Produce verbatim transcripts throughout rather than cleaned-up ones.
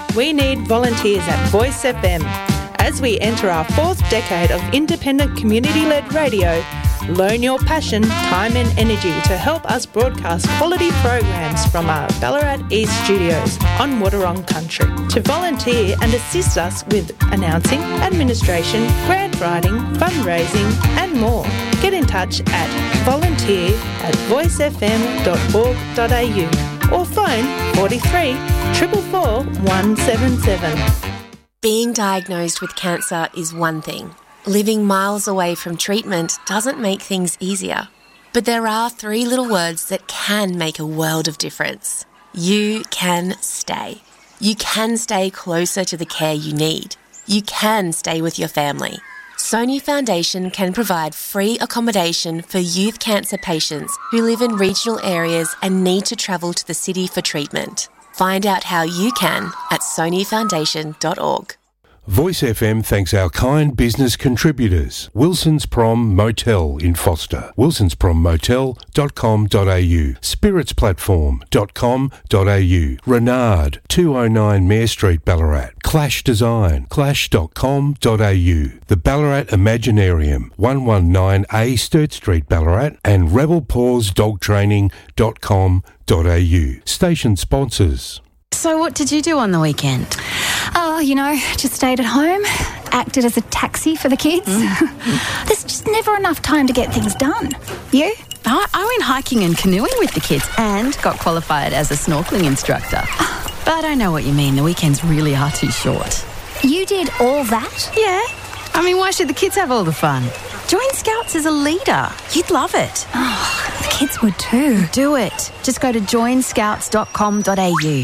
we need volunteers at Voice F M. As we enter our fourth decade of independent community-led radio, loan your passion, time and energy to help us broadcast quality programs from our Ballarat East studios on Wadawurrung Country. To volunteer and assist us with announcing, administration, grant writing, fundraising and more, get in touch at volunteer at voice f m dot org dot a u or phone forty-three, four four four, one seven seven. Being diagnosed with cancer is one thing. Living miles away from treatment doesn't make things easier. But there are three little words that can make a world of difference. You can stay. You can stay closer to the care you need. You can stay with your family. Sony Foundation can provide free accommodation for youth cancer patients who live in regional areas and need to travel to the city for treatment. Find out how you can at sony foundation dot org. Voice F M thanks our kind business contributors. Wilson's Prom Motel in Foster, wilsons prom motel dot com dot a u, spirits platform dot com dot a u, Renard, two oh nine Mayor Street, Ballarat, Clash Design, clash dot com dot a u, the Ballarat Imaginarium, one nineteen A Sturt Street, Ballarat, and rebel paws dog training dot com dot a u. Station sponsors. So what did you do on the weekend? Oh, you know, just stayed at home, acted as a taxi for the kids. Mm. There's just never enough time to get things done. You? I, I went hiking and canoeing with the kids and got qualified as a snorkelling instructor. But I know what you mean. The weekends really are too short. You did all that? Yeah. I mean, why should the kids have all the fun? Join Scouts as a leader. You'd love it. Oh, the kids would too. Do it. Just go to join scouts dot com dot a u.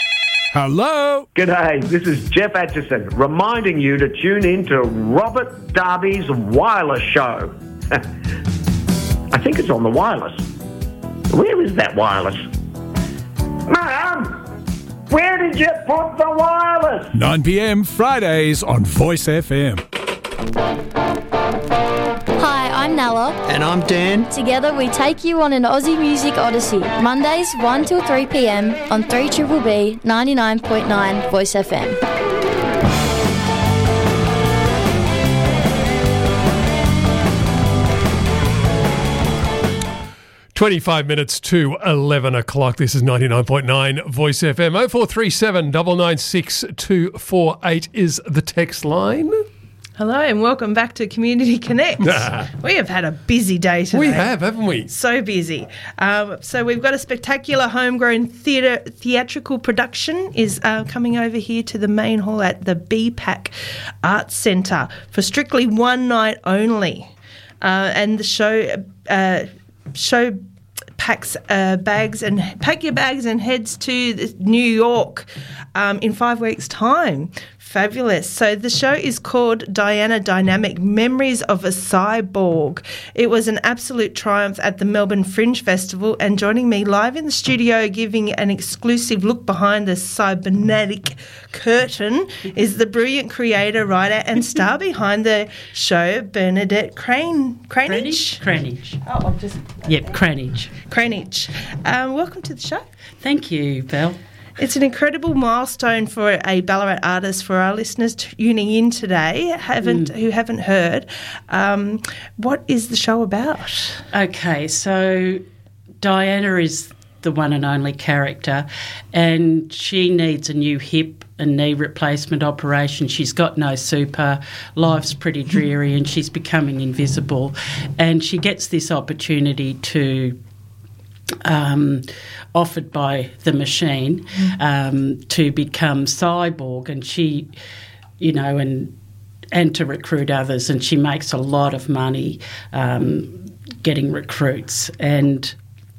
Hello. G'day, this is Jeff Atchison, reminding you to tune in to Robert Darby's Wireless Show. I think it's on the wireless. Where is that wireless? Mum, where did you put the wireless? nine p.m. Fridays on Voice F M. Hi, I'm Nella. And I'm Dan. Together we take you on an Aussie music odyssey. Mondays one till three p.m. on three B B B ninety-nine point nine Voice F M. twenty-five minutes to eleven o'clock. This is ninety-nine point nine Voice F M. oh four three seven, nine nine six, two four eight is the text line. Hello and welcome back to Community Connect. We have had a busy day today. We have, haven't we? So busy. Um, so we've got a spectacular homegrown theatre theatrical production is uh, coming over here to the main hall at the B PAC Arts Centre for strictly one night only. Uh, and the show uh, show packs uh, bags and pack your bags and heads to the New York um, in five weeks' time. Fabulous. So the show is called Diana Dynamic, Memories of a Cyborg. It was an absolute triumph at the Melbourne Fringe Festival, and joining me live in the studio giving an exclusive look behind the cybernetic curtain is the brilliant creator, writer and star behind the show, Bernadette Crane. Cranage? Cranage. Oh, I've just... Yep, Cranage. Cranage. Um, welcome to the show. Thank you, Belle. It's an incredible milestone for a Ballarat artist. For our listeners tuning in today haven't mm. who haven't heard, um, what is the show about? Okay, so Diana is the one and only character, and she needs a new hip and knee replacement operation. She's got no super, life's pretty dreary, and she's becoming invisible. And she gets this opportunity to... Um, offered by the machine um, to become cyborg, and she, you know, and and to recruit others, and she makes a lot of money um, getting recruits. And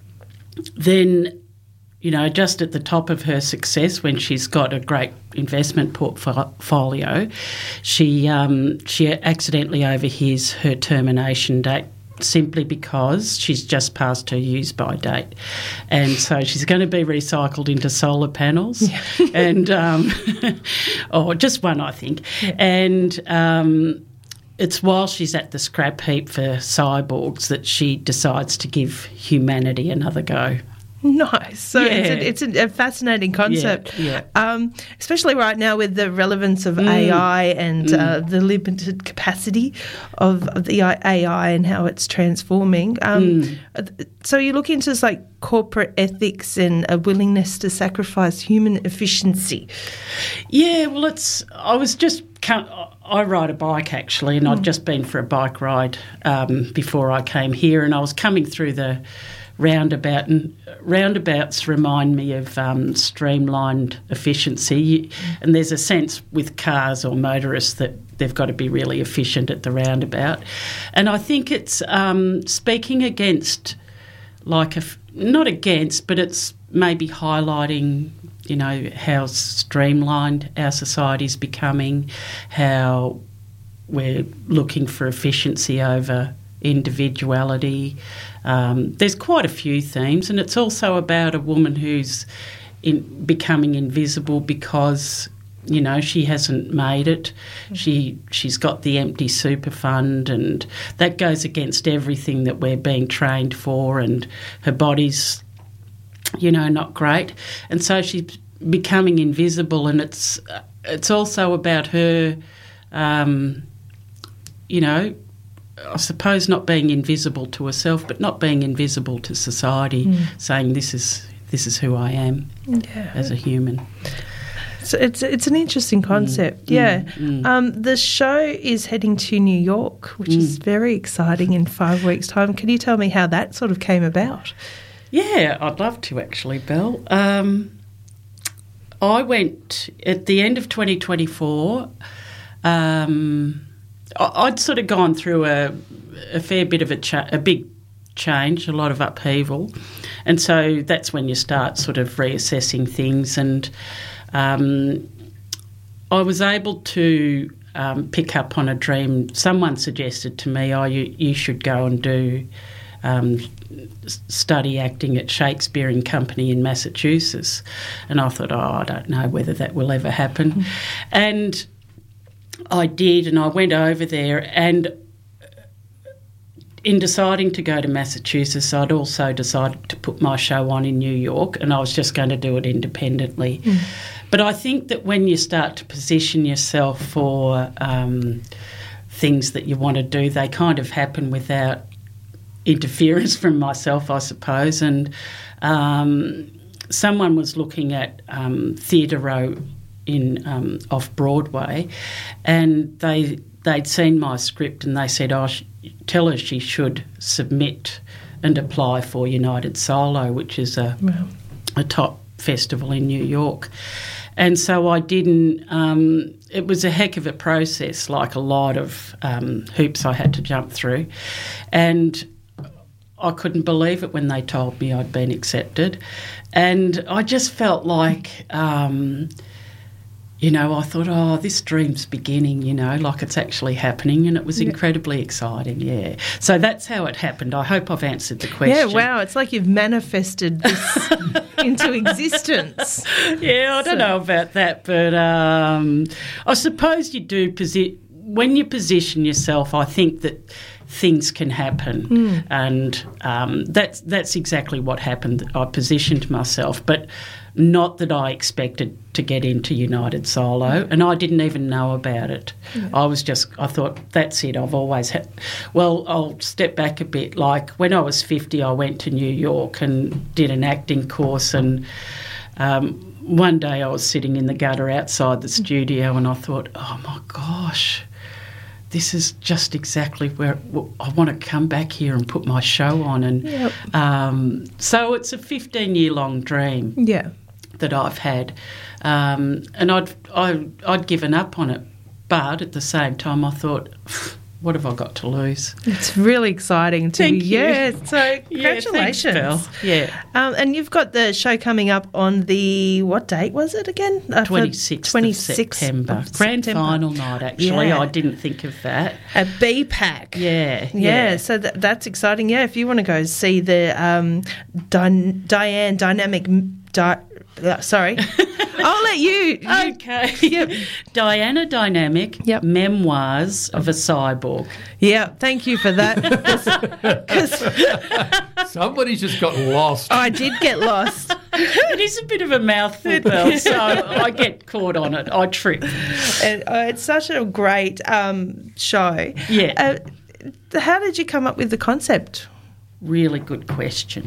then, you know, just at the top of her success, when she's got a great investment portfolio, she um, she accidentally overhears her termination date, simply because she's just passed her use-by date. And so she's going to be recycled into solar panels, yeah. and um, or just one, I think. Yeah. And um, it's while she's at the scrap heap for cyborgs that she decides to give humanity another go. Nice. So Yeah. it's, a, it's a, a fascinating concept, Yeah, Um, especially right now with the relevance of A I and Mm. uh, the limited capacity of, of the A I and how it's transforming. Um, Mm. So you look into this, like corporate ethics and a willingness to sacrifice human efficiency. Yeah, well, it's. I was just. I ride a bike actually, and I'd just been for a bike ride um, before I came here, and I was coming through the roundabout, and roundabouts remind me of um, streamlined efficiency. And there's a sense with cars or motorists that they've got to be really efficient at the roundabout. And I think it's um, speaking against, like, a, not against, but it's maybe highlighting, you know, how streamlined our society is becoming, how we're looking for efficiency over individuality. Um, there's quite a few themes, and it's also about a woman who's in, becoming invisible because, you know, she hasn't made it. She she's got the empty super fund, and that goes against everything that we're being trained for. And her body's, you know, not great, and so she's becoming invisible. And it's it's also about her, um, you know, I suppose not being invisible to herself, but not being invisible to society, mm. saying this is this is who I am yeah. as a human. So it's it's an interesting concept, mm, yeah. Mm, mm. Um, the show is heading to New York, which mm. is very exciting in five weeks' time. Can you tell me how that sort of came about? Yeah, I'd love to actually, Belle. Um, I went at the end of twenty twenty-four. Um, I'd sort of gone through a, a fair bit of a, cha- a big change, a lot of upheaval, and so that's when you start sort of reassessing things. And um, I was able to um, pick up on a dream. Someone suggested to me, "Oh, you you should go and do um, study acting at Shakespeare and Company in Massachusetts," and I thought, "Oh, I don't know whether that will ever happen," mm. and I did, and I went over there, and in deciding to go to Massachusetts, I'd also decided to put my show on in New York, and I was just going to do it independently. Mm. But I think that when you start to position yourself for um, things that you want to do, they kind of happen without interference from myself, I suppose. And um, someone was looking at um, Theatre Row in um, off Broadway, and they they'd seen my script, and they said, "Oh, sh- tell her she should submit and apply for United Solo, which is a wow. a top festival in New York." And so I didn't. Um, it was a heck of a process, like a lot of um, hoops I had to jump through, and I couldn't believe it when they told me I'd been accepted, and I just felt like. Um, You know, I thought, oh, this dream's beginning, you know, like it's actually happening, and it was yeah. incredibly exciting, yeah. So that's how it happened. I hope I've answered the question. Yeah, wow, it's like you've manifested this into existence. Yeah, I don't so. know about that, but um, I suppose you do, posi- when you position yourself, I think that things can happen, mm. and um, that's, that's exactly what happened. I positioned myself, but not that I expected to get into United Solo, and I didn't even know about it. Yeah. I was just, I thought, that's it, I've always had... Well, I'll step back a bit. Like, when I was fifty, I went to New York and did an acting course, and um, one day I was sitting in the gutter outside the studio, and I thought, oh, my gosh, this is just exactly where I want to come back here and put my show on. And yep. um, so it's a fifteen-year-long dream. Yeah. That I've had, um, and I'd I, I'd given up on it, but at the same time I thought, what have I got to lose? It's really exciting to Thank you. Yeah, so congratulations. Yeah, thanks, Belle. Yeah. Um, and you've got the show coming up on the, what date was it again? Uh, twenty-sixth of September. Of Grand September. final night, actually. Yeah. I didn't think of that. At B PAC. Yeah. Yeah, yeah. so that, that's exciting. Yeah, if you want to go see the um, Di- Diane Dynamic... Di- Uh, sorry, I'll let you. Okay. Yep. Diana Dynamic, Yep. Memoirs of a Cyborg. Yeah, thank you for that. Because Somebody just got lost. I did get lost. It is a bit of a mouthful, Belle, so I get caught on it. I trip. And uh, it's such a great um, show. Yeah. Uh, how did you come up with the concept? Really good question.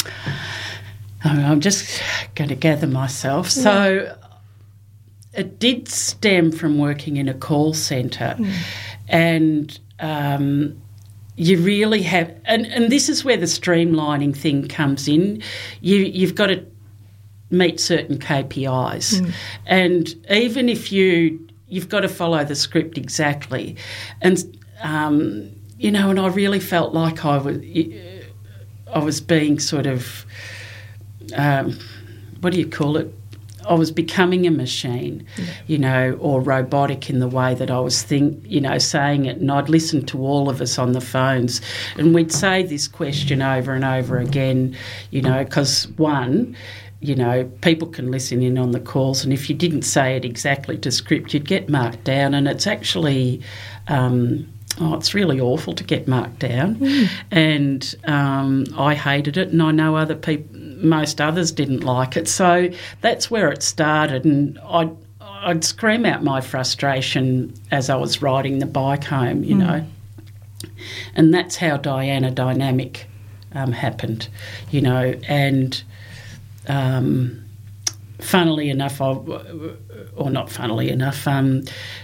I'm just going to gather myself. So it did stem from working in a call centre, mm. and um, you really have, and, and this is where the streamlining thing comes in. You, you've got to meet certain K P Is, mm. and even if you, you've got to follow the script exactly, and um, you know, and I really felt like I was, I was being sort of. Um, what do you call it? I was becoming a machine, yeah. you know, or robotic in the way that I was think, you know, saying it. And I'd listen to all of us on the phones, and we'd say this question over and over again, you know, because one, you know, people can listen in on the calls, and if you didn't say it exactly to script, you'd get marked down, and it's actually. Um, Oh, it's really awful to get marked down, mm. and um, I hated it, and I know other people, most others didn't like it. So that's where it started, and I'd, I'd scream out my frustration as I was riding the bike home, you mm. know, and that's how Diana Dynamic um, happened, you know, and um, funnily enough, I, or not funnily enough, um,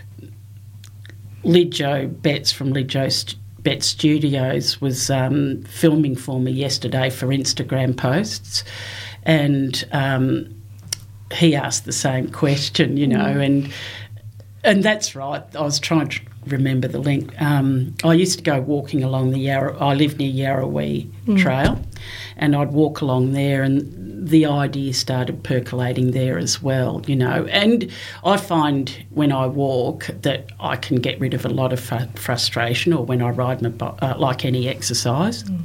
Lidjo Betts from Lidjo St- Betts Studios was um, filming for me yesterday for Instagram posts, and um, he asked the same question, you know, mm. and and that's right. I was trying to remember the link. Um, I used to go walking along the Yarra. I live near Yarrawee mm. Trail, and I'd walk along there, and the idea started percolating there as well, you know. And I find when I walk that I can get rid of a lot of fr- frustration, or when I ride my bike, uh, like any exercise. Mm.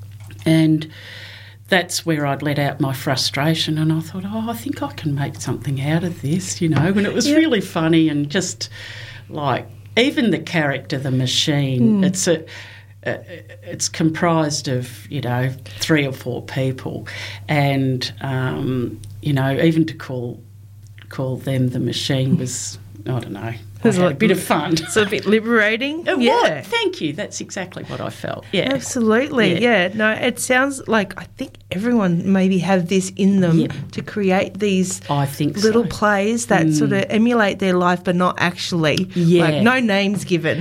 And that's where I'd let out my frustration, and I thought, oh, I think I can make something out of this, you know. And it was yeah. really funny, and just like even the character, the machine, mm. it's a... Uh, it's comprised of, you know, three or four people, and um, you know, even to call call them the machine was, I don't know, I had a bit of fun. It's a bit liberating. It yeah. was. Thank you. That's exactly what I felt. Yeah, absolutely. Yeah. yeah. No, it sounds like I think everyone maybe have this in them yeah. to create these I think little so. plays that mm. sort of emulate their life, but not actually. Yeah. Like no names given.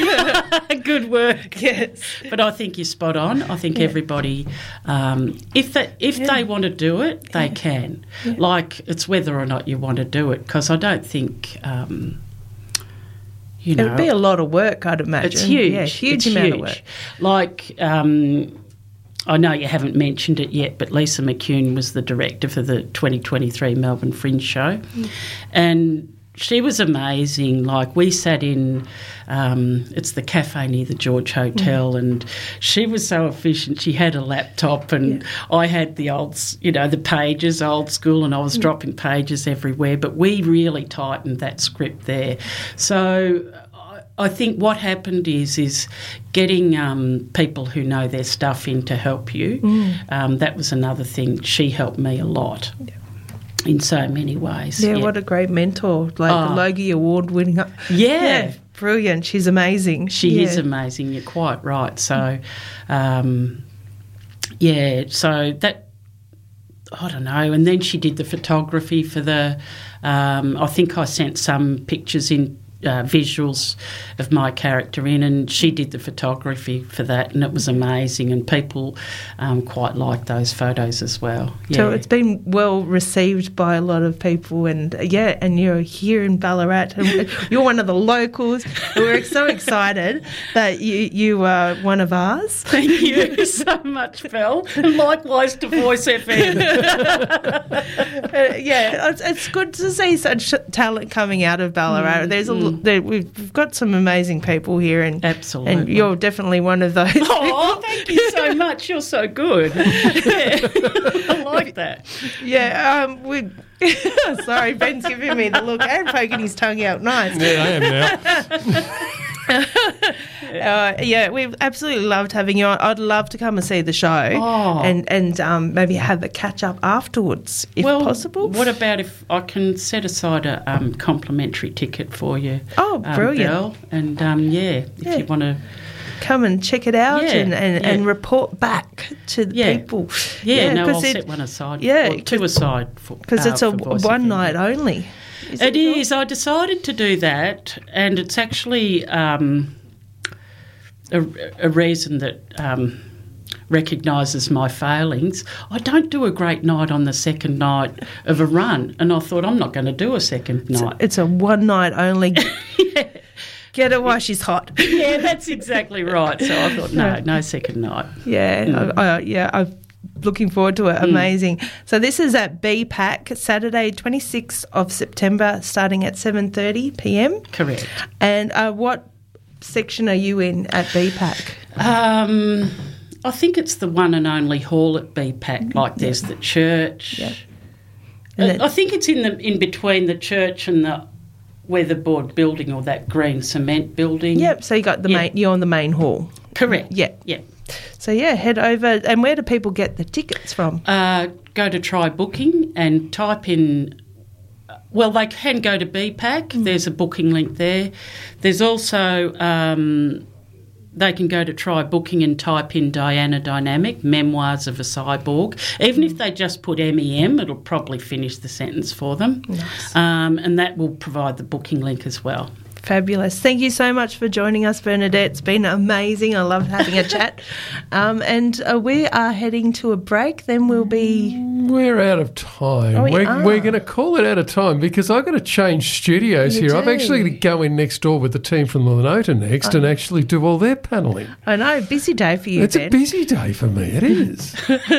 Good work. Yes. But I think you're spot on. I think yeah. everybody, um, if they, if yeah. they want to do it, they yeah. can. Yeah. Like, it's whether or not you want to do it, because I don't think... Um, You know, it'd be a lot of work, I'd imagine. It's huge. Yeah, huge it's amount huge. of work. Like, um, I know you haven't mentioned it yet, but Lisa McCune was the director for the twenty twenty-three Melbourne Fringe Show, mm. and she was amazing. Like, we sat in, um, it's the cafe near the George Hotel, mm. and she was so efficient. She had a laptop, and yeah. I had the old, you know, the pages, old school, and I was mm. dropping pages everywhere. But we really tightened that script there. So I think what happened is is getting um, people who know their stuff in to help you. Mm. Um, that was another thing. She helped me a lot. Yeah. In so many ways. Yeah, yeah, what a great mentor. Like oh. the Logie Award winning. Yeah. yeah. Brilliant. She's amazing. She yeah. is amazing. You're quite right. So, um, yeah, so that, I don't know. And then she did the photography for the, um, I think I sent some pictures in, Uh, visuals of my character in, and she did the photography for that, and it was amazing, and people um, quite liked those photos as well. Yeah. So it's been well received by a lot of people, and uh, yeah, and you're here in Ballarat, and you're one of the locals. We're so excited that you you are one of ours. Thank you so much, Belle, and likewise to Voice F M. uh, yeah, it's, it's good to see such talent coming out of Ballarat. Mm, There's a, mm. there- we've got some amazing people here, and Absolutely. and you're definitely one of those. Oh, thank you so much. You're so good. Yeah. I like that. Yeah, um, we. Sorry, Ben's giving me the look and poking his tongue out. Nice. Yeah, I am now. Uh, yeah, we've absolutely loved having you on. I'd love to come and see the show Oh. and and um, maybe have a catch up afterwards, if well, possible. What about if I can set aside a um, complimentary ticket for you? Oh, um, brilliant. Belle? And um, yeah, if Yeah. you want to. Come and check it out Yeah, and, and, yeah. and report back to the Yeah. people. Yeah, no, 'cause I'll it- set one aside. Yeah, well, two aside for because uh, it's a for Voice one F M. night only. Is It is. I decided to do that, and it's actually um, a, a reason that um, recognises my failings. I don't do a great night on the second night of a run, and I thought I'm not going to do a second night. It's a one night only. Get her while she's hot. Yeah, that's exactly right. So I thought, no, no second night. Yeah, Mm. I, I, yeah, I'm looking forward to it. Amazing. So this is at B PAC, Saturday, twenty-sixth of September, starting at seven thirty p m. Correct. And uh, what section are you in at B PAC? Um, I think it's the one and only hall at B PAC. Like there's the church. Yeah. Uh, And I think it's in the in between the church and the weatherboard building, or that green cement building. Yep, so you got the Yeah. main, you're on the main hall. Correct. Yeah. Yeah. So yeah, head over. And where do people get the tickets from? Uh, go to Try Booking and type in. Well, they can go to B PAC. There's a booking link there. There's also um, they can go to Try Booking and type in Diana Dynamic, Memoirs of a Cyborg. Even if they just put M E M, it'll probably finish the sentence for them. Nice. Um, and that will provide the booking link as well. Fabulous. Thank you so much for joining us, Bernadette. It's been amazing. I loved having a chat. Um, and uh, we are heading to a break. Then we'll be... We're out of time. Oh, we we're are. we're going to call it out of time because I've got to change studios You here. I'm do. actually going to go in next door with the team from Lenota next and actually do all their panelling. I know, busy day for you, It's Ben. a busy day for me. It is.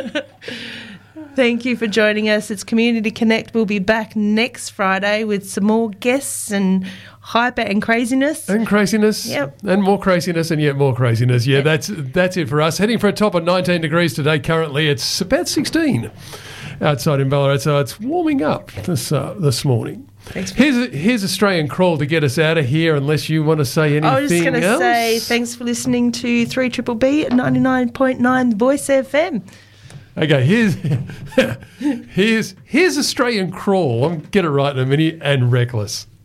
Thank you for joining us. It's Community Connect. We'll be back next Friday with some more guests and hyper and craziness. And craziness. Yep. And more craziness and yet more craziness. Yeah, that's that's it for us. Heading for a top of nineteen degrees today. Currently it's about sixteen outside in Ballarat, so it's warming up this uh, this morning. Thanks. Here's here's Australian Crawl to get us out of here, unless you want to say anything I was just going to else. say thanks for listening to three B B B at ninety-nine point nine Voice F M. Okay, here's here's here's Australian Crawl. I'll get it right in a minute. And Reckless.